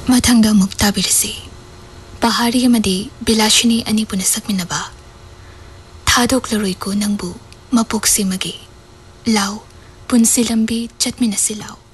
ꯃꯊꯪꯗ ꯑꯃꯨꯛ ꯇꯥꯕꯤꯔꯁꯤ ꯄꯍꯥꯔꯤ ꯑꯃꯗꯤ ꯕꯤꯂꯥꯁꯤꯅꯤ ꯑꯅꯤ ꯄꯨꯟꯅ ꯁꯛꯃꯤꯟꯅꯕ ꯊꯥꯗꯣꯛꯂꯔꯣꯏꯀꯣ ꯅꯪꯕꯨ ꯃꯄꯣꯛꯁꯤꯃꯒꯤ ꯂꯥꯎ ꯄꯨꯟꯁꯤ ꯂꯝꯕꯤ ꯆꯠꯃꯤꯟꯅꯁꯤ ꯂꯥꯎ